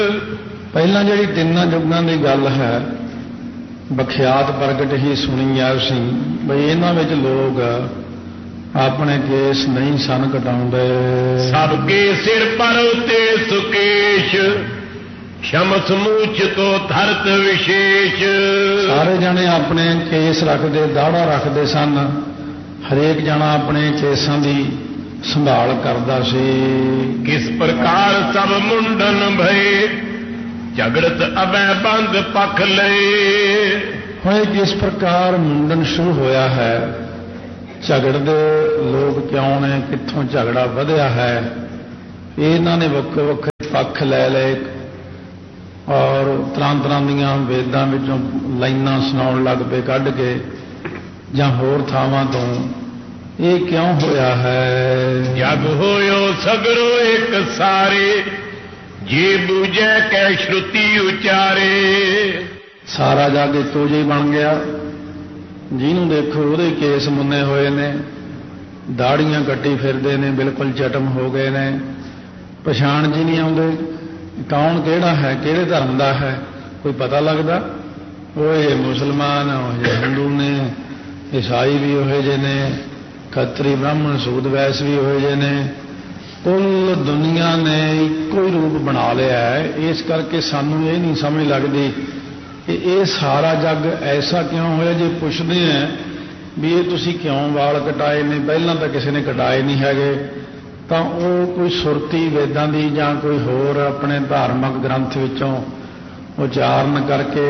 ਪਹਿਲਾਂ ਜਿਹੜੀ ਤਿੰਨਾਂ ਯੁੱਗਾਂ ਦੀ ਗੱਲ ਹੈ, ਬਖਿਆਤ ਪ੍ਰਗਟ ਹੀ ਸੁਣੀ ਆ ਸੀ ਬਈ ਇਹਨਾਂ ਵਿੱਚ ਲੋਕ ਆਪਣੇ ਕੇਸ ਨਹੀਂ ਸਨ ਕਟਾਉਂਦੇ। ਸਭ ਕੇ ਸਿਰ ਪਰ ਉਤੇ ਸੁਕੇਸ਼, ਸ਼ਮਸ ਮੂਛ ਤੋਂ ਧਰਤ ਵਿਸ਼ੇਸ਼। ਸਾਰੇ ਜਣੇ ਆਪਣੇ ਕੇਸ ਰੱਖਦੇ, ਦਾੜਾ ਰੱਖਦੇ ਸਨ। ਹਰੇਕ ਜਣਾ ਆਪਣੇ ਕੇਸਾਂ ਦੀ ਸੰਭਾਲ ਕਰਦਾ ਸੀ। ਕਿਸ ਪ੍ਰਕਾਰ ਸਭ ਮੁੰਡਨ ਭਏ, ਝਗੜਤ ਅਬੈ ਬੰਦ ਪਖ ਲਏ। ਹੁਣ ਕਿਸ ਪ੍ਰਕਾਰ ਮੁੰਡਨ ਸ਼ੁਰੂ ਹੋਇਆ ਹੈ, ਝਗੜਦੇ ਲੋਕ ਕਿਉਂ ਨੇ, ਕਿੱਥੋਂ ਝਗੜਾ ਵਧਿਆ ਹੈ, ਇਹਨਾਂ ਨੇ ਵੱਖਰੇ ਵੱਖਰੇ ਪੱਖ ਲੈ ਲਏ ਔਰ ਤਰ੍ਹਾਂ ਤਰ੍ਹਾਂ ਦੀਆਂ ਵੇਦਾਂ ਵਿੱਚੋਂ ਲਾਈਨਾਂ ਸੁਣਾਉਣ ਲੱਗ ਪਏ ਕੱਢ ਕੇ ਜਾਂ ਹੋਰ ਥਾਵਾਂ ਤੋਂ। ਇਹ ਕਿਉਂ ਹੋਇਆ ਹੈ? ਜਗ ਹੋਇਓ ਸਗਰੋ ਇੱਕ ਸਾਰੇ, ਜੇ ਬੂਝੈ ਕੈ ਸ਼ਰੁਤੀ ਉਚਾਰੇ। ਸਾਰਾ ਜਗ ਇੱਕੋ ਜਿਹੀ ਬਣ ਗਿਆ। ਜਿਹਨੂੰ ਦੇਖੋ ਉਹਦੇ ਕੇਸ ਮੁੰਨੇ ਹੋਏ ਨੇ, ਦਾੜੀਆਂ ਕੱਟੀ ਫਿਰਦੇ ਨੇ, ਬਿਲਕੁਲ ਚਟਮ ਹੋ ਗਏ ਨੇ, ਪਛਾਣ ਜੀ ਨਹੀਂ ਆਉਂਦੇ ਕੌਣ ਕਿਹੜਾ ਹੈ, ਕਿਹੜੇ ਧਰਮ ਦਾ ਹੈ, ਕੋਈ ਪਤਾ ਲੱਗਦਾ। ਉਹ ਇਹ ਮੁਸਲਮਾਨ, ਉਹ ਇਹ ਹਿੰਦੂ ਨੇ, ਈਸਾਈ ਵੀ ਉਹੋ ਜਿਹੇ ਨੇ, ਖੱਤਰੀ ਬ੍ਰਾਹਮਣ ਸੂਦ ਵੈਸ ਵੀ ਉਹੋ ਜਿਹੇ ਨੇ। ਕੁੱਲ ਦੁਨੀਆ ਨੇ ਇੱਕੋ ਹੀ ਰੂਪ ਬਣਾ ਲਿਆ ਹੈ। ਇਸ ਕਰਕੇ ਸਾਨੂੰ ਇਹ ਨਹੀਂ ਸਮਝ ਲੱਗਦੀ ਕਿ ਇਹ ਸਾਰਾ ਜੱਗ ਐਸਾ ਕਿਉਂ ਹੋਇਆ। ਜੇ ਪੁੱਛਦੇ ਆ ਵੀ ਇਹ ਤੁਸੀਂ ਕਿਉਂ ਵਾਲ ਕਟਾਏ ਨੇ, ਪਹਿਲਾਂ ਤਾਂ ਕਿਸੇ ਨੇ ਕਟਾਏ ਨਹੀਂ ਹੈਗੇ, ਤਾਂ ਉਹ ਕੋਈ ਸੁਰਤੀ ਵੇਦਾਂ ਦੀ ਜਾਂ ਕੋਈ ਹੋਰ ਆਪਣੇ ਧਾਰਮਿਕ ਗ੍ਰੰਥ ਵਿੱਚੋਂ ਉਚਾਰਨ ਕਰਕੇ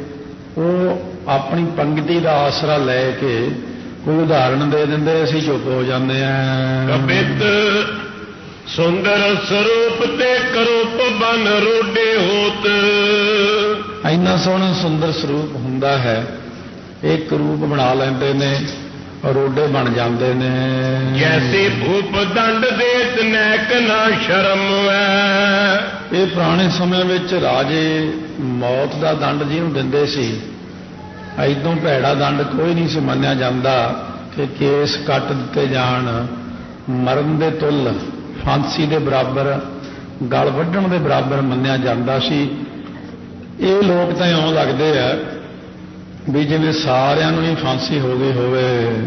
ਉਹ ਆਪਣੀ ਪੰਗਤੀ ਦਾ ਆਸਰਾ ਲੈ ਕੇ ਕੋਈ ਉਦਾਹਰਣ ਦੇ ਦਿੰਦੇ, ਅਸੀਂ ਚੁੱਪ ਹੋ ਜਾਂਦੇ ਹਾਂ। ਕਬਿਤ ਸੁੰਦਰ ਸਰੂਪ ਤੇ ਕਰੂਪ ਬਨ ਰੋਡੇ ਹੋਤ। ਇੰਨਾ ਸੋਹਣਾ ਸੁੰਦਰ ਸਰੂਪ ਹੁੰਦਾ ਹੈ, ਇੱਕ ਰੂਪ ਬਣਾ ਲੈਂਦੇ ਨੇ, ਰੋਡੇ ਬਣ ਜਾਂਦੇ ਨੇ। ਜੈਸੇ ਭੂਪ ਦੰਡ ਦੇਤ ਨੈਕ ਨਾ ਸ਼ਰਮ ਹੈ। ਇਹ ਪੁਰਾਣੇ ਸਮੇਂ ਵਿੱਚ ਰਾਜੇ ਮੌਤ ਦਾ ਦੰਡ ਜਿਹਨੂੰ ਦਿੰਦੇ ਸੀ, ਐਦੋਂ ਭੈੜਾ ਦੰਡ ਕੋਈ ਨਹੀਂ ਸੀ ਮੰਨਿਆ ਜਾਂਦਾ ਕਿ ਕੇਸ ਕੱਟ ਦਿੱਤੇ ਜਾਣ, ਮਰਨ ਦੇ ਤੁੱਲ, ਫਾਂਸੀ ਦੇ ਬਰਾਬਰ, ਗਲ ਵੱਢਣ ਦੇ ਬਰਾਬਰ ਮੰਨਿਆ ਜਾਂਦਾ ਸੀ। ਇਹ ਲੋਕ ਤਾਂ ਇਉਂ ਲੱਗਦੇ ਆ ਵੀ ਜਿਵੇਂ ਸਾਰਿਆਂ ਨੂੰ ਹੀ ਫਾਂਸੀ ਹੋ ਗਈ ਹੋਵੇ।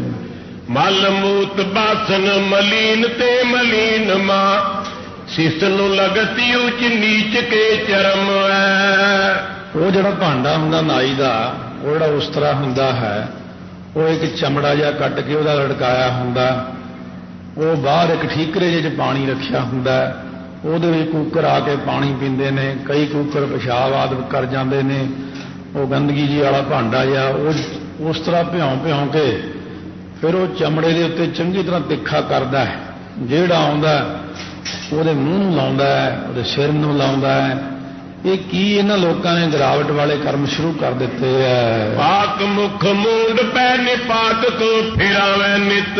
ਮਲ ਮੂਤ ਬਾਸਨ ਮਲੀਨ ਤੇ ਮਲੀਨ ਮਾਂ, ਸਿਸ ਨੂੰ ਲਗਤੀ ਉੱਚ ਨੀਚ ਕੇ ਚਰਮ ਹੈ। ਉਹ ਜਿਹੜਾ ਭਾਂਡਾ ਹੁੰਦਾ ਨਾਈ ਦਾ, ਉਹ ਜਿਹੜਾ ਉਸ ਤਰ੍ਹਾਂ ਹੁੰਦਾ ਹੈ, ਉਹ ਇੱਕ ਚਮੜਾ ਜਿਹਾ ਕੱਟ ਕੇ ਉਹਦਾ ਲਟਕਾਇਆ ਹੁੰਦਾ, ਉਹ ਬਾਹਰ ਇੱਕ ਠੀਕਰੇ ਜਿਹੇ 'ਚ ਪਾਣੀ ਰੱਖਿਆ ਹੁੰਦਾ, ਉਹਦੇ ਵਿੱਚ ਕੂਕਰ ਆ ਕੇ ਪਾਣੀ ਪੀਂਦੇ ਨੇ। ਕਈ ਕੂਕਰ ਪਿਸ਼ਾਬ ਆਦਿ ਕਰ ਜਾਂਦੇ ਨੇ। ਉਹ ਗੰਦਗੀ ਜੀ ਵਾਲਾ ਭਾਂਡਾ ਜਿਹਾ ਉਹ ਉਸ ਤਰ੍ਹਾਂ ਭਿਉਂ ਕੇ ਫਿਰ ਉਹ ਚਮੜੇ ਦੇ ਉੱਤੇ ਚੰਗੀ ਤਰ੍ਹਾਂ ਤਿੱਖਾ ਕਰਦਾ ਹੈ। ਜਿਹੜਾ ਆਉਂਦਾ ਉਹਦੇ ਮੂੰਹ ਨੂੰ ਲਾਉਂਦਾ ਹੈ, ਉਹਦੇ ਸਿਰ ਨੂੰ ਲਾਉਂਦਾ ਹੈ। ਇਹ ਕੀ ਇਹਨਾਂ ਲੋਕਾਂ ਨੇ ਗਿਰਾਵਟ ਵਾਲੇ ਕਰਮ ਸ਼ੁਰੂ ਕਰ ਦਿੱਤੇ ਹੈ। ਪਾਕ ਮੁਖ ਮੂੰਡ ਪੈ ਨਿਪਾਕ ਕੋ ਫਿਰਾਵੇ ਨਿਤ।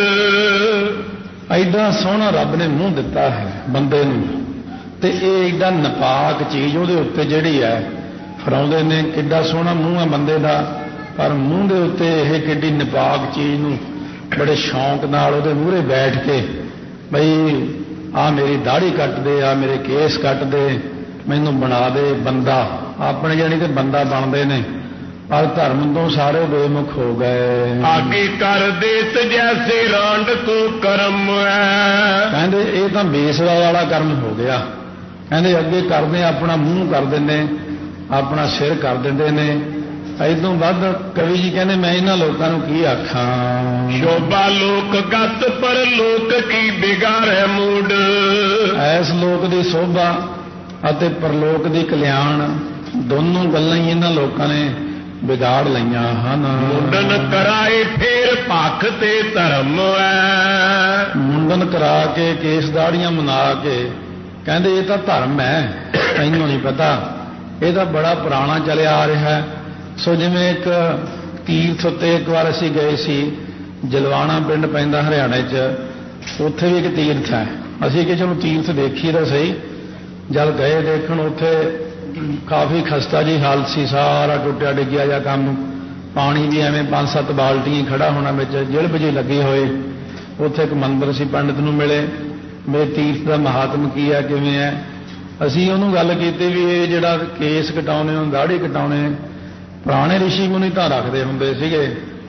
ਐਡਾ ਸੋਹਣਾ ਰੱਬ ਨੇ ਮੂੰਹ ਦਿੱਤਾ ਹੈ ਬੰਦੇ ਨੂੰ, ਤੇ ਇਹ ਐਡਾ ਨਪਾਕ ਚੀਜ਼ ਉਹਦੇ ਉੱਤੇ ਜਿਹੜੀ ਹੈ ਫਰਾਉਂਦੇ ਨੇ। ਕਿੱਡਾ ਸੋਹਣਾ ਮੂੰਹ ਹੈ ਬੰਦੇ ਦਾ, ਪਰ ਮੂੰਹ ਦੇ ਉੱਤੇ ਇਹ ਕਿੱਡੀ ਨਪਾਕ ਚੀਜ਼ ਨੂੰ ਬੜੇ ਸ਼ੌਂਕ ਨਾਲ ਉਹਦੇ ਮੂਹਰੇ ਬੈਠ ਕੇ ਬਈ ਆਹ ਮੇਰੀ ਦਾੜੀ ਕੱਟ ਦੇ, ਆਹ ਮੇਰੇ ਕੇਸ ਕੱਟ ਦੇ, ਮੈਨੂੰ ਬਣਾ ਦੇ ਬੰਦਾ। ਆਪਣੇ ਜਾਣੀ ਤੇ ਬੰਦਾ ਬਣਦੇ ਨੇ, ਪਰ ਧਰਮ ਤੋਂ ਸਾਰੇ ਬੇਮੁਖ ਹੋ ਗਏ। ਆਗੇ ਕਰ ਦੇਤ ਜੈਸੇ ਰਾਂਡ ਕੋ ਕਰਮ ਹੈ। ਕਹਿੰਦੇ ਇਹ ਤਾਂ ਬੇਸਵਾ ਵਾਲਾ ਕਰਮ ਹੋ ਗਿਆ। ਕਹਿੰਦੇ ਅੱਗੇ ਕਰਦੇ ਆਪਣਾ ਮੂੰਹ ਕਰ ਦਿੰਦੇ, ਆਪਣਾ ਸਿਰ ਕਰ ਦਿੰਦੇ ਨੇ। ਇਦੋਂ ਵੱਧ ਕਵੀ ਜੀ ਕਹਿੰਦੇ ਮੈਂ ਇਹਨਾਂ ਲੋਕਾਂ ਨੂੰ ਕੀ ਆਖਾਂ। ਸ਼ੋਭਾ ਲੋਕ ਗਤ ਪਰ ਲੋਕ ਕੀ ਬਿਗਾੜੈ ਮੂਡ। ਐਸ ਲੋਕ ਦੀ ਸੋਭਾ ਅਤੇ ਪਰਲੋਕ ਦੀ ਕਲਿਆਣ, ਦੋਨੋਂ ਗੱਲਾਂ ਹੀ ਇਹਨਾਂ ਲੋਕਾਂ ਨੇ ਵਿਗਾੜ ਲਈਆਂ ਹਨ। ਮੁੰਡਨ ਕਰਾਏ ਫੇਰ ਭਖ ਤੇ ਧਰਮ ਹੈ। ਮੁੰਡਨ ਕਰਾ ਕੇ, ਕੇਸ ਦਾੜੀਆਂ ਮਨਾ ਕੇ ਕਹਿੰਦੇ ਇਹ ਤਾਂ ਧਰਮ ਹੈ। ਤੈਨੂੰ ਨਹੀਂ ਪਤਾ, ਇਹ ਤਾਂ ਬੜਾ ਪੁਰਾਣਾ ਚੱਲਿਆ ਆ ਰਿਹਾ ਹੈ। ਸੋ ਜਿਵੇਂ ਇੱਕ ਤੀਰਥ ਉੱਤੇ ਇੱਕ ਵਾਰ ਅਸੀਂ ਗਏ ਸੀ, ਜਲਵਾਣਾ ਪਿੰਡ ਪੈਂਦਾ ਹਰਿਆਣੇ 'ਚ, ਉੱਥੇ ਵੀ ਇੱਕ ਤੀਰਥ ਹੈ। ਅਸੀਂ ਕਿ ਚਲੋ ਤੀਰਥ ਦੇਖੀ ਤਾਂ ਸਹੀ। ਜਦ ਗਏ ਦੇਖਣ, ਉੱਥੇ ਕਾਫੀ ਖਸਤਾ ਜੀ ਹਾਲਤ ਸੀ, ਸਾਰਾ ਟੁੱਟਿਆ ਡਿੱਗਿਆ ਜਾਂ ਕੰਮ। ਪਾਣੀ ਵੀ ਐਵੇਂ 5-7 ਬਾਲਟੀਆਂ ਖੜਾ ਹੋਣਾ ਵਿੱਚ, ਜਿਲਬ ਜਿਹੀ ਲੱਗੇ ਹੋਏ। ਉੱਥੇ ਇੱਕ ਮੰਦਰ ਸੀ, ਪੰਡਿਤ ਨੂੰ ਮਿਲੇ, ਮੇਰੇ ਤੀਰਥ ਦਾ ਮਹਾਤਮ ਕੀ ਹੈ, ਕਿਵੇਂ ਹੈ। ਅਸੀਂ ਉਹਨੂੰ ਗੱਲ ਕੀਤੀ ਵੀ ਇਹ ਜਿਹੜਾ ਕੇਸ ਕਟਾਉਣੇ ਹੋ ਦਾੜੀ ਕਟਾਉਣੇ ਪੁਰਾਣੇ ਰਿਸ਼ੀ ਮੁਨੀ ਤਾਂ ਰੱਖਦੇ ਹੁੰਦੇ ਸੀਗੇ।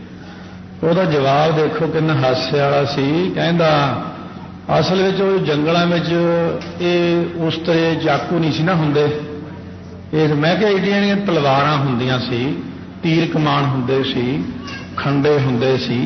ਉਹਦਾ ਜਵਾਬ ਦੇਖੋ ਕਿੰਨਾ ਹਾਸੇ ਵਾਲਾ ਸੀ। ਕਹਿੰਦਾ ਅਸਲ ਵਿੱਚ ਉਹ ਜੰਗਲਾਂ ਵਿੱਚ ਇਹ ਉਸ ਤਰ੍ਹਾਂ ਚਾਕੂ ਨਹੀਂ ਸੀ ਨਾ ਹੁੰਦੇ। ਇਹ ਮੈਂ ਕਿਹਾ ਏਡੀਆਂ ਜਿਹੜੀਆਂ ਤਲਵਾਰਾਂ ਹੁੰਦੀਆਂ ਸੀ, ਤੀਰ ਕਮਾਨ ਹੁੰਦੇ ਸੀ, ਖੰਡੇ ਹੁੰਦੇ ਸੀ।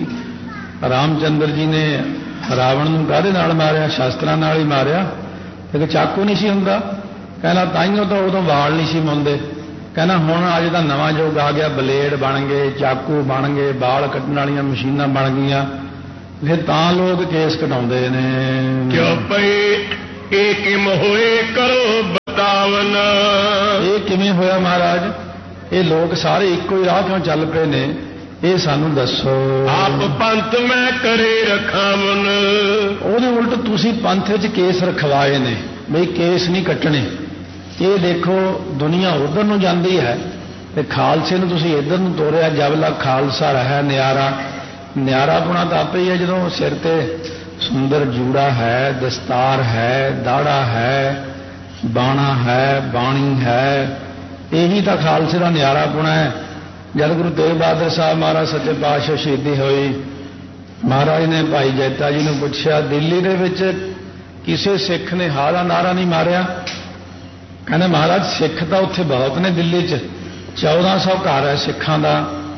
ਰਾਮਚੰਦਰ ਜੀ ਨੇ ਰਾਵਣ ਨੂੰ ਕਾਹਦੇ ਨਾਲ ਮਾਰਿਆ? ਸ਼ਾਸਤਰਾਂ ਨਾਲ ਹੀ ਮਾਰਿਆ। ਇੱਕ ਚਾਕੂ ਨਹੀਂ ਸੀ ਹੁੰਦਾ। ਕਹਿੰਦਾ ਤਾਈਓ ਤਾਂ ਉਦੋਂ ਵਾਲ ਨਹੀਂ ਸੀ ਮੁੰਦੇ। ਕਹਿੰਦਾ ਹੁਣ ਅੱਜ ਦਾ ਨਵਾਂ ਯੁੱਗ ਆ ਗਿਆ, ਬਲੇਡ ਬਣ ਗਏ, ਚਾਕੂ ਬਣ ਗਏ, ਵਾਲ ਕੱਟਣ ਵਾਲੀਆਂ ਮਸ਼ੀਨਾਂ ਬਣ ਗਈਆਂ, ਫਿਰ ਤਾਂ ਲੋਕ ਕੇਸ ਕਟਾਉਂਦੇ ਨੇ। ਕਿਉਂ ਪਏ ਇਹ ਕਿਮ ਹੋਏ ਕਰੋ ਬਤਾਵਨ। ਇਹ ਕਿਵੇਂ ਹੋਇਆ ਮਹਾਰਾਜ? ਇਹ ਲੋਕ ਸਾਰੇ ਇੱਕੋ ਹੀ ਰਾਹ ਕਿਉਂ ਚੱਲ ਪਏ ਨੇ? ਇਹ ਸਾਨੂੰ ਦੱਸੋ। ਆਪ ਪੰਥ ਮੈਂ ਕਰੇ ਰਖਾਵਨ। ਉਹਦੇ ਉਲਟ ਤੁਸੀਂ ਪੰਥ ਵਿੱਚ ਕੇਸ ਰਖਵਾਏ ਨੇ ਬਈ ਕੇਸ ਨਹੀਂ ਕੱਟਣੇ। ਇਹ ਦੇਖੋ ਦੁਨੀਆ ਉਧਰ ਨੂੰ ਜਾਂਦੀ ਹੈ ਤੇ ਖਾਲਸੇ ਨੂੰ ਤੁਸੀਂ ਇੱਧਰ ਨੂੰ ਤੋਰਿਆ। ਜਬਲਾ ਖਾਲਸਾ ਰਹਾ ਨਿਆਰਾ। ਨਿਆਰਾਪੁਣਾ ਤਾਂ ਆਪੇ ਹੀ ਹੈ ਜਦੋਂ ਸਿਰ ਤੇ ਸੁੰਦਰ ਜੂੜਾ ਹੈ, ਦਸਤਾਰ ਹੈ, ਦਾੜਾ ਹੈ, ਬਾਣਾ ਹੈ, ਬਾਣੀ ਹੈ। ਇਹੀ ਤਾਂ ਖਾਲਸੇ ਦਾ ਨਿਆਰਾਪੁਣਾ ਹੈ। ਜਦ ਗੁਰੂ ਤੇਗ ਬਹਾਦਰ ਸਾਹਿਬ ਮਹਾਰਾਜ ਸੱਚੇ ਪਾਤਸ਼ਾਹ ਸ਼ਹੀਦੀ ਹੋਈ, ਮਹਾਰਾਜ ਨੇ ਭਾਈ ਜੈਤਾ ਜੀ ਨੂੰ ਪੁੱਛਿਆ ਦਿੱਲੀ ਦੇ ਵਿੱਚ ਕਿਸੇ ਸਿੱਖ ਨੇ ਹਾਂ ਦਾ ਨਾਰਾ ਨਹੀਂ ਮਾਰਿਆ? ਕਹਿੰਦੇ ਮਹਾਰਾਜ ਸਿੱਖ ਤਾਂ ਉੱਥੇ ਬਹੁਤ ਨੇ ਦਿੱਲੀ 'ਚ, 1400 ਘਰ ਹੈ ਸਿੱਖਾਂ ਦਾ,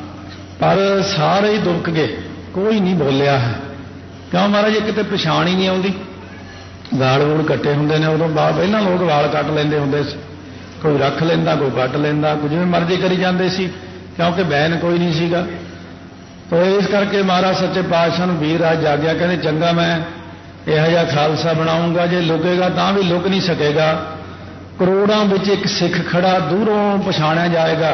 ਪਰ ਸਾਰੇ ਹੀ ਦੁਬਕ ਗਏ, ਕੋਈ ਨਹੀਂ ਬੋਲਿਆ ਹੈ। ਕਿਉਂ ਮਹਾਰਾਜ? ਇੱਕ ਤੇ ਪਛਾਣ ਹੀ ਨਹੀਂ ਆਉਂਦੀ। ਵਾਲ ਵੂਲ ਕੱਟੇ ਹੁੰਦੇ ਨੇ ਉਦੋਂ ਬਾਅਦ। ਪਹਿਲਾਂ ਲੋਕ ਵਾਲ ਕੱਟ ਲੈਂਦੇ ਹੁੰਦੇ ਸੀ, ਕੋਈ ਰੱਖ ਲੈਂਦਾ, ਕੋਈ ਕੱਟ ਲੈਂਦਾ, ਕੋਈ ਜਿਵੇਂ ਮਰਜ਼ੀ ਕਰੀ ਜਾਂਦੇ ਸੀ, ਕਿਉਂਕਿ ਬੈਨ ਕੋਈ ਨਹੀਂ ਸੀਗਾ। ਤਾਂ ਇਸ ਕਰਕੇ ਮਹਾਰਾਜ ਸੱਚੇ ਪਾਤਸ਼ਾਹ ਨੂੰ ਵੀਰ ਰਾਜ ਜਾਗਿਆ। ਕਹਿੰਦੇ ਚੰਗਾ ਮੈਂ ਇਹੋ ਜਿਹਾ ਖਾਲਸਾ ਬਣਾਉਂਗਾ, ਜੇ ਲੁਕੇਗਾ ਤਾਂ ਵੀ ਲੁਕ ਨਹੀਂ ਸਕੇਗਾ। ਕਰੋੜਾਂ ਵਿੱਚ ਇੱਕ ਸਿੱਖ ਖੜਾ, ਦੂਰੋਂ ਪਛਾਣਿਆ ਜਾਏਗਾ।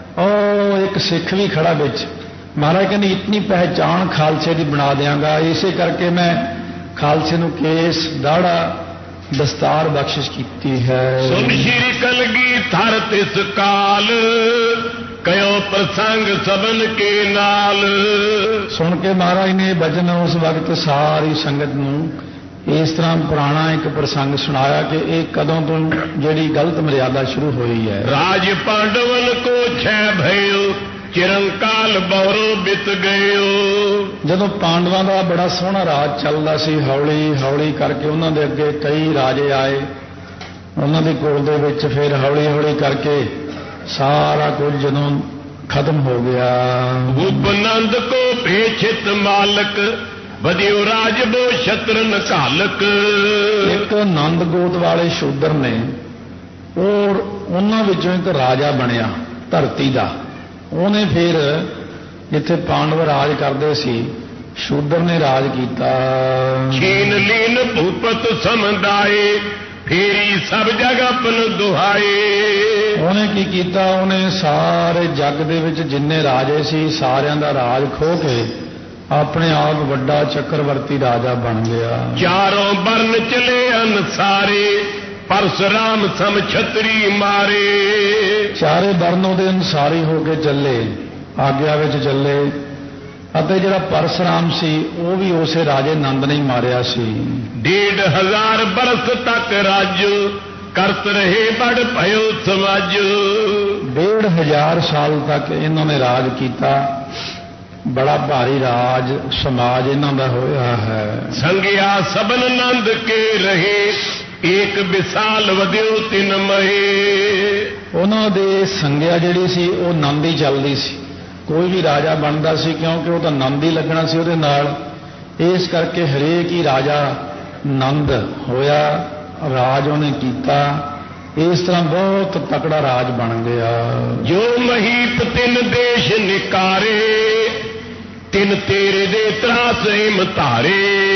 ਉਹ ਇੱਕ ਸਿੱਖ ਵੀ ਖੜਾ ਵਿੱਚ। ਮਹਾਰਾਜ ਕਹਿੰਦੇ ਇਤਨੀ ਪਹਿਚਾਣ ਖਾਲਸੇ ਦੀ ਬਣਾ ਦਿਆਂਗਾ। ਇਸੇ ਕਰਕੇ ਮੈਂ ਖਾਲਸੇ ਨੂੰ ਕੇਸ, ਦਾੜਾ, ਦਸਤਾਰ ਬਖਸ਼ਿਸ਼ ਕੀਤੀ ਹੈ। ਸੁਨ ਸ਼੍ਰੀ ਕਲਗੀ ਥਰ ਤਿਸ ਕਾਲ ਕਯੋ ਪ੍ਰਸੰਗ ਸਬਨ ਕੇ ਨਾਲ। ਸੁਣ ਕੇ ਮਹਾਰਾਜ ਨੇ ਬਚਨ ਉਸ ਵਕਤ ਸਾਰੀ ਸੰਗਤ ਨੂੰ ਇਸ ਤਰ੍ਹਾਂ ਪੁਰਾਣਾ ਇੱਕ ਪ੍ਰਸੰਗ ਸੁਣਾਇਆ ਕਿ ਇਹ ਕਦੋਂ ਤੋਂ ਜਿਹੜੀ ਗਲਤ ਮਰਿਆਦਾ ਸ਼ੁਰੂ ਹੋਈ ਹੈ। ਰਾਜ ਪਾਂਡਵਨ ਕੋ ਛੈ ਭਇਓ ਚਿਰੰਕਾਲ ਬੌਰੋ ਬਿਤ ਗਇਓ। ਜਦੋਂ ਪਾਂਡਵਾਂ ਦਾ ਬੜਾ ਸੋਹਣਾ ਰਾਜ ਚੱਲਦਾ ਸੀ, ਹੌਲੀ ਹੌਲੀ ਕਰਕੇ ਉਹਨਾਂ ਦੇ ਅੱਗੇ ਕਈ ਰਾਜੇ ਆਏ। ਉਹਨਾਂ ਦੀ ਕੋਲ ਦੇ ਵਿੱਚ ਫਿਰ ਹੌਲੀ ਹੌਲੀ ਕਰਕੇ ਸਾਰਾ ਕੁਝ ਜਦੋਂ ਖਤਮ ਹੋ ਗਿਆ। ਉਪਨੰਦ ਕੋ ਭੇਛਿਤ ਮਾਲਕ ਵਧਿਓ ਰਾਜ ਬੋ ਸ਼ਤਰਨ ਘਾਲਕ। ਇੱਕ ਨੰਦ ਗੋਤ ਵਾਲੇ ਸ਼ੂਦਰ ਨੇ, ਔਰ ਉਹਨਾਂ ਵਿੱਚੋਂ ਇੱਕ ਰਾਜਾ ਬਣਿਆ ਧਰਤੀ ਦਾ। ਉਹਨੇ ਫਿਰ ਜਿੱਥੇ ਪਾਂਡਵ ਰਾਜ ਕਰਦੇ ਸੀ, ਸ਼ੂਦਰ ਨੇ ਰਾਜ ਕੀਤਾ। ਛੀਨ ਲੀਨ ਭੂਪਤ ਸਮਦਾਏ ਫੇਰੀ ਸਭ ਜਗ ਆਪਨ ਦੁਹਾਏ। ਉਹਨੇ ਕੀ ਕੀਤਾ? ਉਹਨੇ ਸਾਰੇ ਜੱਗ ਦੇ ਵਿੱਚ ਜਿੰਨੇ ਰਾਜੇ ਸੀ ਸਾਰਿਆਂ ਦਾ ਰਾਜ ਖੋਹ ਕੇ ਆਪਣੇ ਆਪ ਵੱਡਾ ਚੱਕਰਵਰਤੀ ਰਾਜਾ ਬਣ ਗਿਆ। ਚਾਰੋਂ ਬਰਨ ਚਲੇ ਅਨਸਾਰੇ ਪਰਸਰਾਮ ਸਮ ਛਤਰੀ ਮਾਰੇ। ਚਾਰੇ ਵਰਨ ਉਹਦੇ ਅਨਸਾਰੀ ਹੋ ਕੇ ਚੱਲੇ, ਆਗਿਆ ਵਿੱਚ ਚੱਲੇ। ਅਤੇ ਜਿਹੜਾ ਪਰਸਰਾਮ ਸੀ ਉਹ ਵੀ ਉਸੇ ਰਾਜੇ ਨੰਦ ਨੇ ਮਾਰਿਆ ਸੀ। 1500 ਬਰਸ ਤੱਕ ਰਾਜ ਕਰਤ ਰਹੇ ਬੜ ਭਇਓ ਸਮਾਜ। 1500 ਸਾਲ ਤੱਕ ਇਹਨਾਂ ਨੇ ਰਾਜ ਕੀਤਾ। ਬੜਾ ਭਾਰੀ ਰਾਜ ਸਮਾਜ ਇਹਨਾਂ ਦਾ ਹੋਇਆ ਹੈ। ਸੰਗਿਆ ਸਬਨ ਨੰਦ ਕੇ ਰਹੇ ਏਕ ਵਿਸਾਲ ਵਧਿਓ ਤਿਨ ਮਹੇ। ਉਹਨਾਂ ਦੇ ਸੰਗਿਆ ਜਿਹੜੀ ਸੀ ਉਹ ਨੰਦ ਹੀ ਚੱਲਦੀ ਸੀ। ਕੋਈ ਵੀ ਰਾਜਾ ਬਣਦਾ ਸੀ ਕਿਉਂਕਿ ਉਹ ਤਾਂ ਨੰਦ ਹੀ ਲੱਗਣਾ ਸੀ ਉਹਦੇ ਨਾਲ। ਇਸ ਕਰਕੇ ਹਰੇਕ ਹੀ ਰਾਜਾ ਨੰਦ ਹੋਇਆ, ਰਾਜ ਉਹਨੇ ਕੀਤਾ। ਇਸ ਤਰ੍ਹਾਂ ਬਹੁਤ ਤਕੜਾ ਰਾਜ ਬਣ ਗਿਆ। ਜੋ ਮਹੀਪ ਤਿੰਨ ਦੇਸ਼ ਨਿਕਾਰੇ ਤਿੰਨ ਤੇਰੇ ਦੇ ਤਰਾਸ ਹਿਮ ਧਾਰੇ।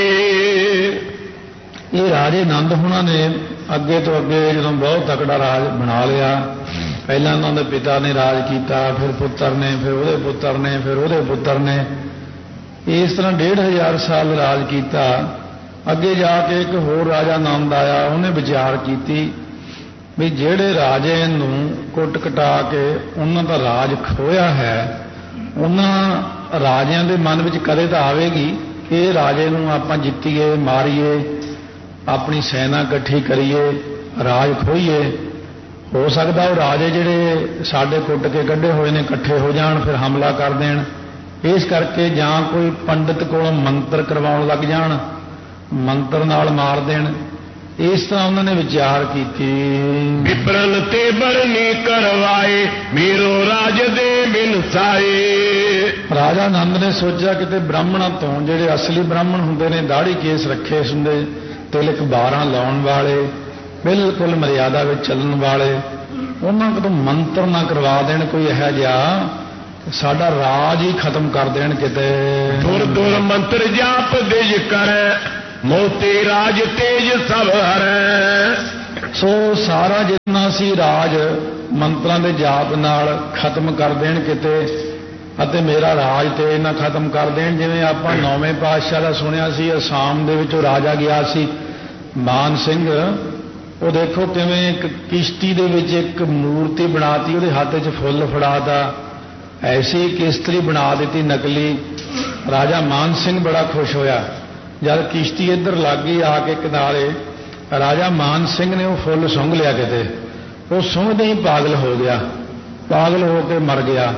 ਇਹ ਰਾਜੇ ਨੰਦ ਹੋਣਾ ਨੇ ਅੱਗੇ ਤੋਂ ਅੱਗੇ ਜਦੋਂ ਬਹੁਤ ਤਕੜਾ ਰਾਜ ਬਣਾ ਲਿਆ। ਪਹਿਲਾਂ ਉਹਨਾਂ ਦੇ ਪਿਤਾ ਨੇ ਰਾਜ ਕੀਤਾ, ਫਿਰ ਪੁੱਤਰ ਨੇ, ਫਿਰ ਉਹਦੇ ਪੁੱਤਰ ਨੇ, ਫਿਰ ਉਹਦੇ ਪੁੱਤਰ ਨੇ। ਇਸ ਤਰ੍ਹਾਂ 1500 ਸਾਲ ਰਾਜ ਕੀਤਾ। ਅੱਗੇ ਜਾ ਕੇ ਇੱਕ ਹੋਰ ਰਾਜਾ ਨੰਦ ਆਇਆ। ਉਹਨੇ ਵਿਚਾਰ ਕੀਤੀ ਵੀ ਜਿਹੜੇ ਰਾਜੇ ਨੂੰ ਕੁੱਟ ਕਟਾ ਕੇ ਉਹਨਾਂ ਦਾ ਰਾਜ ਖੋਇਆ ਹੈ, ਉਹਨਾਂ ਰਾਜਿਆਂ ਦੇ ਮਨ ਵਿੱਚ ਕਦੇ ਤਾਂ ਆਵੇਗੀ ਕਿ ਇਹ ਰਾਜੇ ਨੂੰ ਆਪਾਂ ਜਿੱਤੀਏ, ਮਾਰੀਏ, ਆਪਣੀ ਸੈਨਾ ਇਕੱਠੀ ਕਰੀਏ, ਰਾਜ ਖੋਈਏ। ਹੋ ਸਕਦਾ ਉਹ ਰਾਜੇ ਜਿਹੜੇ ਸਾਡੇ ਕੁੱਟ ਕੇ ਕੱਢੇ ਹੋਏ ਨੇ ਇਕੱਠੇ ਹੋ ਜਾਣ, ਫਿਰ ਹਮਲਾ ਕਰ ਦੇਣ। ਇਸ ਕਰਕੇ ਜਾਂ ਕੋਈ ਪੰਡਿਤ ਕੋਲੋਂ ਮੰਤਰ ਕਰਵਾਉਣ ਲੱਗ ਜਾਣ, ਮੰਤਰ ਨਾਲ ਮਾਰ ਦੇਣ। ਇਸ ਤਰ੍ਹਾਂ ਉਹਨਾਂ ਨੇ ਵਿਚਾਰ ਕੀਤੀ। ਵਿਪਰਨ ਤੇ ਬਰਨੀ ਕਰਵਾਏ, ਮੇਰੋ ਰਾਜ ਦੇ ਬਿਨਸਾਏ। ਰਾਜਾ ਨੰਦ ਨੇ ਸੋਚਿਆ ਕਿਤੇ ਬ੍ਰਾਹਮਣਾਂ ਤੋਂ, ਜਿਹੜੇ ਅਸਲੀ ਬ੍ਰਾਹਮਣ ਹੁੰਦੇ ਨੇ, ਦਾੜੀ ਕੇਸ ਰੱਖੇ ਹੁੰਦੇ, ਤਿਲਕ 12 ਲਾਉਣ ਵਾਲੇ, ਬਿਲਕੁਲ ਮਰਿਆਦਾ ਵਿੱਚ ਚੱਲਣ ਵਾਲੇ, ਉਹਨਾਂ ਕੋਲੋਂ ਮੰਤਰ ਨਾ ਕਰਵਾ ਦੇਣ ਕੋਈ ਇਹੋ ਜਿਹਾ, ਸਾਡਾ ਰਾਜ ਹੀ ਖਤਮ ਕਰ ਦੇਣ ਕਿਤੇ। ਦੁਰ ਦੁਰ ਮੰਤਰ ਜਾਪ ਦਿਜ ਕਰੈ, ਮੋਤੇ ਰਾਜ ਤੇਜ ਸਭ ਹਰੈ। ਸੋ ਸਾਰਾ ਜਿੰਨਾ ਸੀ ਰਾਜ ਮੰਤਰਾਂ ਦੇ ਜਾਪ ਨਾਲ ਖਤਮ ਕਰ ਦੇਣ ਕਿਤੇ, ਅਤੇ ਮੇਰਾ ਰਾਜ ਤੇਜ ਨਾ ਖਤਮ ਕਰ ਦੇਣ। ਜਿਵੇਂ ਆਪਾਂ 9ਵੇਂ ਪਾਤਸ਼ਾਹ ਦਾ ਸੁਣਿਆ ਸੀ, ਅਸਾਮ ਦੇ ਵਿੱਚੋਂ ਰਾਜਾ ਗਿਆ ਸੀ ਮਾਨ ਸਿੰਘ, ਉਹ ਦੇਖੋ ਕਿਵੇਂ ਇੱਕ ਕਿਸ਼ਤੀ ਦੇ ਵਿੱਚ ਇੱਕ ਮੂਰਤੀ ਬਣਾਤੀ, ਉਹਦੇ ਹੱਥ 'ਚ ਫੁੱਲ ਫੜਾਤਾ, ਐਸੀ ਕਿਸ਼ਤੀ ਬਣਾ ਦਿੱਤੀ ਨਕਲੀ। ਰਾਜਾ ਮਾਨ ਸਿੰਘ ਬੜਾ ਖੁਸ਼ ਹੋਇਆ। ਜਦ ਕਿਸ਼ਤੀ ਇੱਧਰ ਲੱਗ ਗਈ ਆ ਕੇ ਕਿਨਾਰੇ, ਰਾਜਾ ਮਾਨ ਸਿੰਘ ਨੇ ਉਹ ਫੁੱਲ ਸੁੰਘ ਲਿਆ ਕਿਤੇ, ਉਹ ਸੁੰਘਦੇ ਹੀ ਪਾਗਲ ਹੋ ਗਿਆ, ਪਾਗਲ ਹੋ ਕੇ ਮਰ ਗਿਆ।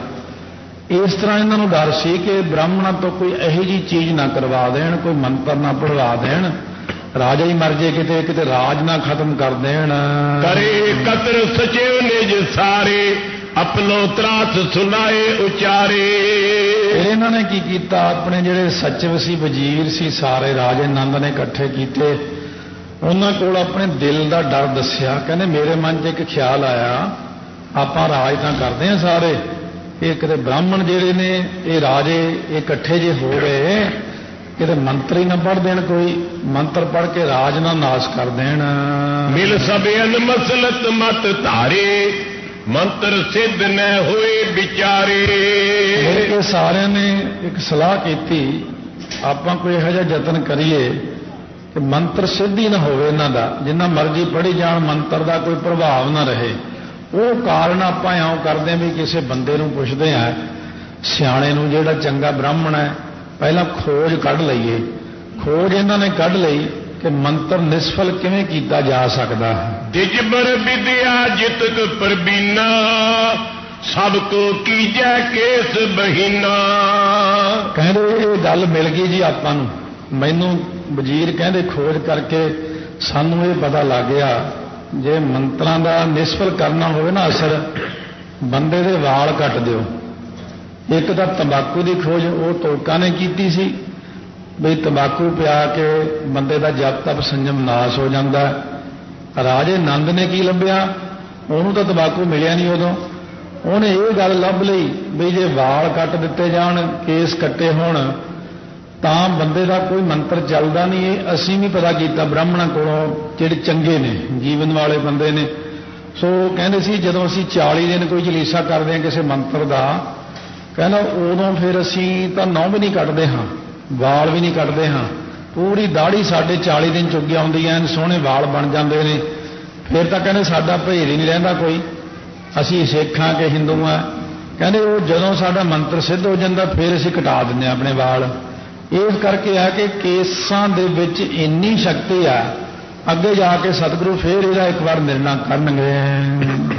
ਇਸ ਤਰ੍ਹਾਂ ਇਹਨਾਂ ਨੂੰ ਡਰ ਸੀ ਕਿ ਬ੍ਰਾਹਮਣਾਂ ਤੋਂ ਕੋਈ ਇਹੋ ਜਿਹੀ ਚੀਜ਼ ਨਾ ਕਰਵਾ ਦੇਣ, ਕੋਈ ਮੰਤਰ ਨਾ ਪੜਵਾ ਦੇਣ, ਰਾਜਾ ਹੀ ਮਰ ਜੇ ਕਿਤੇ, ਕਿਤੇ ਰਾਜ ਨਾ ਖਤਮ ਕਰ ਦੇਣ। ਕਰੇ ਕਤਰ ਸਚਿਵ ਨਿਜ ਸਾਰੇ, ਆਪਣੋ ਤਰਾਸ ਸੁਨਾਏ ਉਚਾਰੇ। ਫਿਰ ਇਹਨਾਂ ਨੇ ਕੀ ਕੀਤਾ, ਆਪਣੇ ਜਿਹੜੇ ਸਚਿਵ ਸੀ, ਵਜ਼ੀਰ ਸੀ, ਸਾਰੇ ਰਾਜੇ ਨੰਦ ਨੇ ਇਕੱਠੇ ਕੀਤੇ, ਉਹਨਾਂ ਕੋਲ ਆਪਣੇ ਦਿਲ ਦਾ ਡਰ ਦੱਸਿਆ। ਕਹਿੰਦੇ ਮੇਰੇ ਮਨ 'ਚ ਇੱਕ ਖਿਆਲ ਆਇਆ, ਆਪਾਂ ਰਾਜ ਤਾਂ ਕਰਦੇ ਹਾਂ ਸਾਰੇ, ਇਹ ਕਿਤੇ ਬ੍ਰਾਹਮਣ ਜਿਹੜੇ ਨੇ, ਇਹ ਰਾਜੇ ਇਕੱਠੇ ਜੇ ਹੋ ਗਏ, ਕਿਤੇ ਮੰਤਰ ਹੀ ਨਾ ਪੜ੍ਹ ਦੇਣ, ਕੋਈ ਮੰਤਰ ਪੜ੍ਹ ਕੇ ਰਾਜ ਨਾ ਨਾਸ਼ ਕਰ ਦੇਣ। ਮਿਲ ਸਭਿਅਨ ਮਸਲਤ ਮਤ ਧਾਰੇ, ਮੰਤਰ ਸਿੱਧ ਨ ਹੋਏ ਵਿਚਾਰੇ। ਮਿਲ ਕੇ ਸਾਰਿਆਂ ਨੇ ਇੱਕ ਸਲਾਹ ਕੀਤੀ, ਆਪਾਂ ਕੋਈ ਇਹੋ ਜਿਹਾ ਯਤਨ ਕਰੀਏ ਕਿ ਮੰਤਰ ਸਿੱਧ ਹੀ ਨਾ ਹੋਵੇ ਇਹਨਾਂ ਦਾ, ਜਿੰਨਾ ਮਰਜ਼ੀ ਪੜ੍ਹੀ ਜਾਣ, ਮੰਤਰ ਦਾ ਕੋਈ ਪ੍ਰਭਾਵ ਨਾ ਰਹੇ। ਉਹ ਕਾਰਨ ਆਪਾਂ ਇਉਂ ਕਰਦੇ ਵੀ ਕਿਸੇ ਬੰਦੇ ਨੂੰ ਪੁੱਛਦੇ ਆ, ਸਿਆਣੇ ਨੂੰ, ਜਿਹੜਾ ਚੰਗਾ ਬ੍ਰਾਹਮਣ ਹੈ, ਪਹਿਲਾਂ ਖੋਜ ਕੱਢ ਲਈਏ। ਖੋਜ ਇਹਨਾਂ ਨੇ ਕੱਢ ਲਈ ਕਿ ਮੰਤਰ ਨਿਸਫਲ ਕਿਵੇਂ ਕੀਤਾ ਜਾ ਸਕਦਾ ਹੈ। ਦਿਜਬਰ ਵਿਦਿਆ ਜਿਤਕ ਪ੍ਰਬੀਨਾ, ਸਭ ਕੋ ਕੀਜੈ ਕੇਸ ਬਹੀਨਾ। ਕਹਿੰਦੇ ਇਹ ਗੱਲ ਮਿਲ ਗਈ ਜੀ ਆਪਾਂ ਨੂੰ, ਮੈਨੂੰ ਵਜ਼ੀਰ ਕਹਿੰਦੇ ਖੋਜ ਕਰਕੇ ਸਾਨੂੰ ਇਹ ਪਤਾ ਲੱਗ ਗਿਆ, ਜੇ ਮੰਤਰਾਂ ਦਾ ਨਿਸਫਲ ਕਰਨਾ ਹੋਵੇ ਨਾ ਅਸਰ, ਬੰਦੇ ਦੇ ਵਾਲ ਕੱਟ ਦਿਓ। ਇੱਕ ਤਾਂ ਤੰਬਾਕੂ ਦੀ ਖੋਜ ਉਹ ਤੋਲਕਾਂ ਨੇ ਕੀਤੀ ਸੀ, ਬਈ ਤੰਬਾਕੂ ਪਿਆ ਕੇ ਬੰਦੇ ਦਾ ਜਪ ਤਪ ਸੰਜਮ ਨਾਸ਼ ਹੋ ਜਾਂਦਾ। ਰਾਜੇ ਨੰਦ ਨੇ ਕੀ ਲੱਭਿਆ, ਉਹਨੂੰ ਤਾਂ ਤੰਬਾਕੂ ਮਿਲਿਆ ਨਹੀਂ ਉਦੋਂ, ਉਹਨੇ ਇਹ ਗੱਲ ਲੱਭ ਲਈ ਬਈ ਜੇ ਵਾਲ ਕੱਟ ਦਿੱਤੇ ਜਾਣ, ਕੇਸ ਕੱਟੇ ਹੋਣ, ਤਾਂ ਬੰਦੇ ਦਾ ਕੋਈ ਮੰਤਰ ਚੱਲਦਾ ਨਹੀਂ। ਇਹ ਅਸੀਂ ਵੀ ਪਤਾ ਕੀਤਾ ਬ੍ਰਾਹਮਣਾਂ ਕੋਲੋਂ, ਜਿਹੜੇ ਚੰਗੇ ਨੇ, ਜੀਵਨ ਵਾਲੇ ਬੰਦੇ ਨੇ। ਸੋ ਕਹਿੰਦੇ ਸੀ ਜਦੋਂ ਅਸੀਂ 40 ਦਿਨ ਕੋਈ ਜਲੀਸਾ ਕਰਦੇ ਹਾਂ ਕਿਸੇ ਮੰਤਰ ਦਾ, ਕਹਿੰਦਾ ਉਦੋਂ ਫਿਰ ਅਸੀਂ ਤਾਂ ਨਹੁੰ ਵੀ ਨਹੀਂ ਕੱਟਦੇ ਹਾਂ, ਵਾਲ ਵੀ ਨਹੀਂ ਕੱਟਦੇ ਹਾਂ, ਪੂਰੀ ਦਾੜੀ ਸਾਡੇ 40 ਦਿਨ ਚੁੱਗੀਆਂ ਹੁੰਦੀਆਂ, ਸੋਹਣੇ ਵਾਲ ਬਣ ਜਾਂਦੇ ਨੇ। ਫਿਰ ਤਾਂ ਕਹਿੰਦੇ ਸਾਡਾ ਭੇਦ ਹੀ ਨਹੀਂ ਰਹਿੰਦਾ ਕੋਈ, ਅਸੀਂ ਸਿੱਖ ਹਾਂ ਕਿ ਹਿੰਦੂ ਹਾਂ। ਕਹਿੰਦੇ ਉਹ ਜਦੋਂ ਸਾਡਾ ਮੰਤਰ ਸਿੱਧ ਹੋ ਜਾਂਦਾ, ਫਿਰ ਅਸੀਂ ਕਟਾ ਦਿੰਦੇ ਹਾਂ ਆਪਣੇ ਵਾਲ। ਇਸ ਕਰਕੇ ਆ ਕਿ ਕੇਸਾਂ ਦੇ ਵਿੱਚ ਇੰਨੀ ਸ਼ਕਤੀ ਆ, ਅੱਗੇ ਜਾ ਕੇ ਸਤਿਗੁਰੂ ਫਿਰ ਇਹਦਾ ਇੱਕ ਵਾਰ ਨਿਰਣਾ ਕਰਨਗੇ।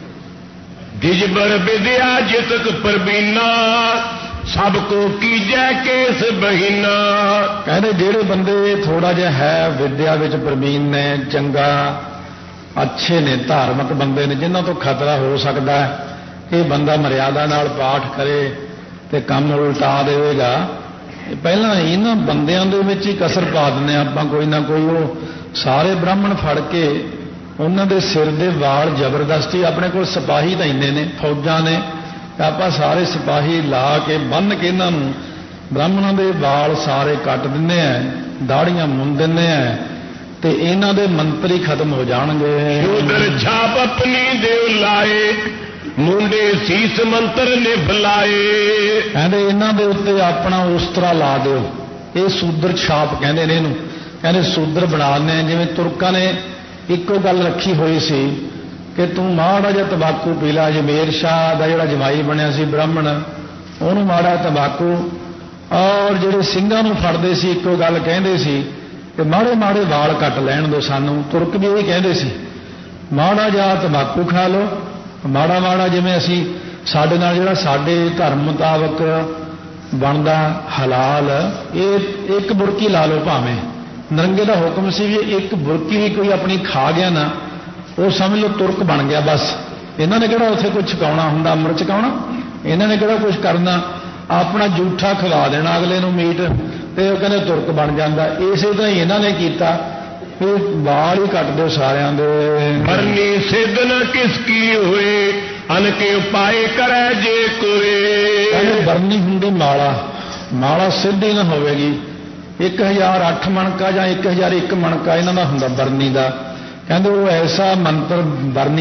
ਦਿਜਬਰ ਵਿਦਿਆ ਜਿਤਕ ਪ੍ਰਬੀਨਾ, ਸਭ ਕੋ ਕੀਜੈ ਕੇਸ ਬਹੀਨਾ। ਕਹਿੰਦੇ ਜਿਹੜੇ ਬੰਦੇ ਥੋੜਾ ਜਿਹਾ ਹੈ ਵਿਦਿਆ ਵਿੱਚ ਪ੍ਰਬੀਨ ਨੇ, ਚੰਗਾ ਅੱਛੇ ਨੇ, ਧਾਰਮਿਕ ਬੰਦੇ ਨੇ, ਜਿਨ੍ਹਾਂ ਤੋਂ ਖਤਰਾ ਹੋ ਸਕਦਾ ਹੈ, ਇਹ ਬੰਦਾ ਮਰਿਆਦਾ ਨਾਲ ਪਾਠ ਕਰੇ ਤੇ ਕੰਮ ਉਲਟਾ ਦੇਵੇਗਾ। ਪਹਿਲਾਂ ਇਹਨਾਂ ਬੰਦਿਆਂ ਦੇ ਵਿੱਚ ਹੀ ਕਸਰ ਪਾ ਦਿੰਦੇ ਆਪਾਂ ਕੋਈ ਨਾ ਕੋਈ। ਉਹ ਸਾਰੇ ਬ੍ਰਾਹਮਣ ਫੜ ਕੇ ਉਹਨਾਂ ਦੇ ਸਿਰ ਦੇ ਵਾਲ ਜ਼ਬਰਦਸਤੀ, ਆਪਣੇ ਕੋਲ ਸਿਪਾਹੀ ਤਾਂ ਇੰਨੇ ਨੇ, ਫੌਜਾਂ ਨੇ, ਆਪਾਂ ਸਾਰੇ ਸਿਪਾਹੀ ਲਾ ਕੇ ਬੰਨ੍ਹ ਕੇ ਇਹਨਾਂ ਨੂੰ ਬ੍ਰਾਹਮਣਾਂ ਦੇ ਵਾਲ ਸਾਰੇ ਕੱਟ ਦਿੰਦੇ ਆ, ਦਾੜੀਆਂ ਮੁੰਨ ਦਿੰਦੇ ਆ, ਤੇ ਇਹਨਾਂ ਦੇ ਮੰਤਰ ਹੀ ਖਤਮ ਹੋ ਜਾਣਗੇ। ਸ਼ੂਦਰ ਛਾਪ ਆਪਣੀ ਦੇਵ ਲਾਏ, ਮੁੰਡੇ ਸੀਸ ਮੰਤਰ ਨੇ ਬੁਲਾਏ। ਕਹਿੰਦੇ ਇਹਨਾਂ ਦੇ ਉੱਤੇ ਆਪਣਾ ਉਸਤਰਾ ਲਾ ਦਿਓ, ਇਹ ਸੂਦਰ ਛਾਪ ਕਹਿੰਦੇ ਨੇ ਇਹਨੂੰ। ਕਹਿੰਦੇ ਸੂਦਰ ਬਣਾ ਦਿੰਦੇ, ਜਿਵੇਂ ਤੁਰਕਾਂ ਨੇ ਇੱਕੋ ਗੱਲ ਰੱਖੀ ਹੋਈ ਸੀ ਕਿ ਤੂੰ ਮਾੜਾ ਜਿਹਾ ਤੰਬਾਕੂ ਪੀ ਲਾ। ਅਜਮੇਰ ਸ਼ਾਹ ਦਾ ਜਿਹੜਾ ਜਮਾਈ ਬਣਿਆ ਸੀ ਬ੍ਰਾਹਮਣ, ਉਹਨੂੰ ਮਾੜਾ ਤੰਬਾਕੂ, ਔਰ ਜਿਹੜੇ ਸਿੰਘਾਂ ਨੂੰ ਫੜਦੇ ਸੀ ਇੱਕੋ ਗੱਲ ਕਹਿੰਦੇ ਸੀ ਕਿ ਮਾੜੇ ਮਾੜੇ ਵਾਲ ਕੱਟ ਲੈਣ ਦਿਓ ਸਾਨੂੰ। ਤੁਰਕ ਵੀ ਇਹ ਕਹਿੰਦੇ ਸੀ ਮਾੜਾ ਜਿਹਾ ਤੰਬਾਕੂ ਖਾ ਲਓ, ਮਾੜਾ ਮਾੜਾ ਜਿਵੇਂ ਅਸੀਂ ਸਾਡੇ ਨਾਲ ਜਿਹੜਾ ਸਾਡੇ ਧਰਮ ਮੁਤਾਬਕ ਬਣਦਾ ਹਲਾਲ, ਇਹ ਇੱਕ ਬੁਰਕੀ ਲਾ ਲਓ ਭਾਵੇਂ। ਨਰੰਗੇ ਦਾ ਹੁਕਮ ਸੀ ਵੀ ਇੱਕ ਬੁਰਕੀ ਵੀ ਕੋਈ ਆਪਣੀ ਖਾ ਗਿਆ ਨਾ, ਉਹ ਸਮਝ ਲਓ ਤੁਰਕ ਬਣ ਗਿਆ ਬਸ। ਇਹਨਾਂ ਨੇ ਕਿਹੜਾ ਉੱਥੇ ਕੁਝ ਛਕਾਉਣਾ ਹੁੰਦਾ, ਅੰਮ੍ਰਿਤ ਛਕਾਉਣਾ, ਇਹਨਾਂ ਨੇ ਕਿਹੜਾ ਕੁਝ ਕਰਨਾ, ਆਪਣਾ ਜੂਠਾ ਖਵਾ ਦੇਣਾ ਅਗਲੇ ਨੂੰ ਮੀਟ, ਤੇ ਉਹ ਕਹਿੰਦੇ ਤੁਰਕ ਬਣ ਜਾਂਦਾ। ਇਸੇ ਤਰ੍ਹਾਂ ਹੀ ਇਹਨਾਂ ਨੇ ਕੀਤਾ, ਵਾਲ ਹੀ ਕੱਟ ਦਿਓ ਸਾਰਿਆਂ ਦੇ। ਮਰਨੀ ਸਿੱਧ ਨ ਕਿਸ ਕੀ ਹੋਏ, ਅਨ ਕੇ ਉਪਾਏ ਕਰੈ ਜੇ ਕੋਏ। ਕਹਿੰਦੇ ਬਰਨੀ ਹੁੰਦੀ ਮਾਲਾ, ਮਾਲਾ ਸਿੱਧ ਹੀ ਨਾ ਹੋਵੇਗੀ। 1008 ਮਣਕਾ ਜਾਂ 1001 ਮਣਕਾ ਇਹਨਾਂ ਦਾ ਹੁੰਦਾ ਬਰਨੀ ਦਾ। ਕਹਿੰਦੇ ਉਹ ਐਸਾ ਮੰਤਰ ਬਰਨੀ